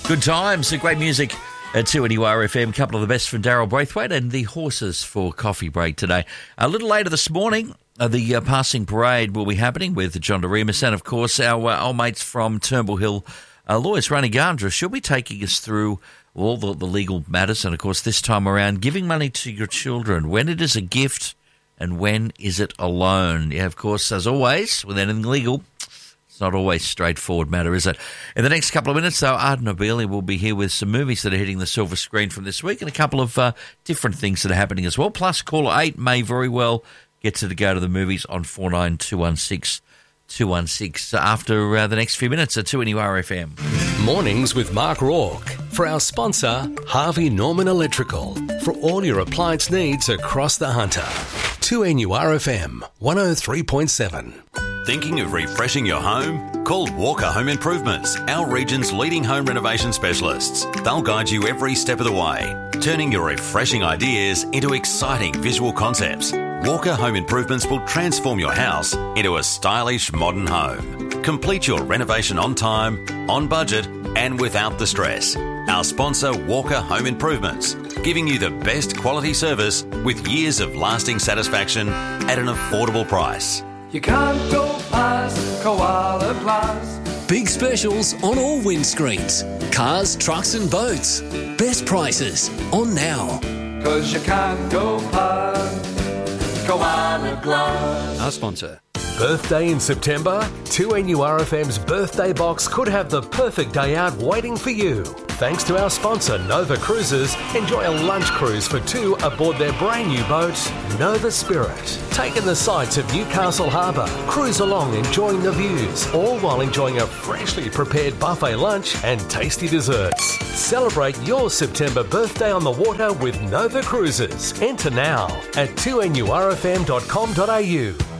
Good times, great music at 2NURFM. A couple of the best from Daryl Braithwaite and the Horses for Coffee Break today. A little later this morning, the passing parade will be happening with John DeRemus and, of course, our old mates from Turnbull Hill lawyers, Rani Gandra. She'll be taking us through all the legal matters and, of course, this time around, giving money to your children, when it is a gift and when is it a loan. Yeah, of course, as always, with anything legal, it's not always a straightforward matter, is it? In the next couple of minutes, though, Arden Abeli will be here with some movies that are hitting the silver screen from this week and a couple of different things that are happening as well. Plus, caller 8 may very well get to go to the movies on 49216216 after the next few minutes at 2NURFM. Mornings with Mark Rourke. For our sponsor, Harvey Norman Electrical. For all your appliance needs across the Hunter. 2NURFM 103.7. Thinking of refreshing your home? Call Walker Home Improvements, our region's leading home renovation specialists. They'll guide you every step of the way, turning your refreshing ideas into exciting visual concepts. Walker Home Improvements will transform your house into a stylish modern home. Complete your renovation on time, on budget, and without the stress. Our sponsor, Walker Home Improvements, giving you the best quality service with years of lasting satisfaction at an affordable price. You can't go past Koala Plus. Big specials on all windscreens. Cars, trucks and boats. Best prices on now. 'Cause you can't go past Koala Plus. Our sponsor. Birthday in September? 2NURFM's birthday box could have the perfect day out waiting for you. Thanks to our sponsor, Nova Cruises, enjoy a lunch cruise for two aboard their brand new boat, Nova Spirit. Take in the sights of Newcastle Harbour, cruise along enjoying the views, all while enjoying a freshly prepared buffet lunch and tasty desserts. Celebrate your September birthday on the water with Nova Cruises. Enter now at 2NURFM.com.au.